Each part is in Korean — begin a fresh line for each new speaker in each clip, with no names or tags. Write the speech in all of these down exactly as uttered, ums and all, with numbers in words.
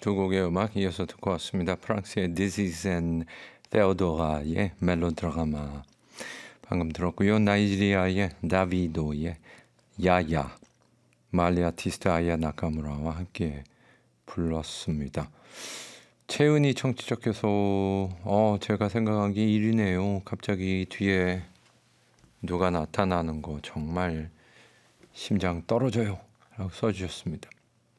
두 곡의 음악 이어서 듣고 왔습니다. 프랑스의 This is an Theodora의 멜로드라마 방금 들었고요. 나이지리아의 다비도의 야야, 말리 아티스트 아야 나카무라와 함께 불렀습니다. 채은이 청취자께서 어 제가 생각한 게 일이네요. 갑자기 뒤에 누가 나타나는 거 정말 심장 떨어져요 라고 써주셨습니다.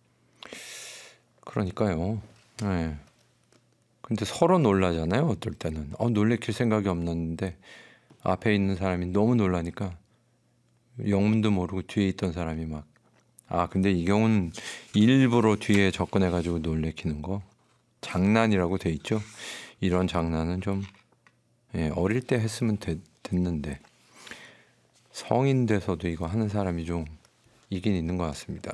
그러니까요. 네. 근데 서로 놀라잖아요. 어떨 때는 어, 놀래킬 생각이 없었는데 앞에 있는 사람이 너무 놀라니까 영문도 모르고 뒤에 있던 사람이 막 아 근데 이 경우는 일부러 뒤에 접근해가지고 놀래키는 거 장난이라고 돼 있죠. 이런 장난은 좀 예, 어릴 때 했으면 되, 됐는데 성인 돼서도 이거 하는 사람이 좀 있긴 있는 것 같습니다.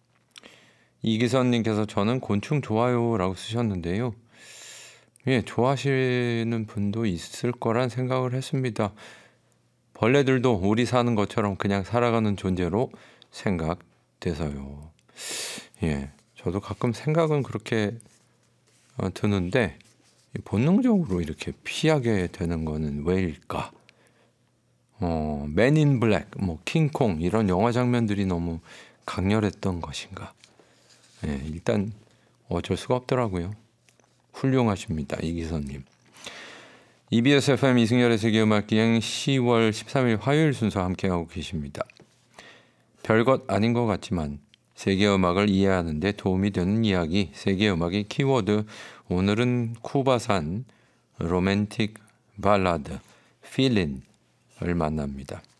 이기선님께서 저는 곤충 좋아요 라고 쓰셨는데요. 예, 좋아하시는 분도 있을 거란 생각을 했습니다. 벌레들도 우리 사는 것처럼 그냥 살아가는 존재로 생각돼서요. 예, 저도 가끔 생각은 그렇게 어, 드는데 본능적으로 이렇게 피하게 되는 거는 왜일까? 어, 맨인 블랙, 뭐 킹콩 이런 영화 장면들이 너무 강렬했던 것인가? 예, 일단 어쩔 수가 없더라고요. 훌륭하십니다. 이기선님. 이비에스 에프엠 이승열의 세계음악기행 시월 십삼일 화요일 순서 함께하고 계십니다. 별것 아닌 것 같지만 세계음악을 이해하는 데 도움이 되는 이야기, 세계음악의 키워드. 오늘은 쿠바산 로맨틱 발라드 필린을 만납니다.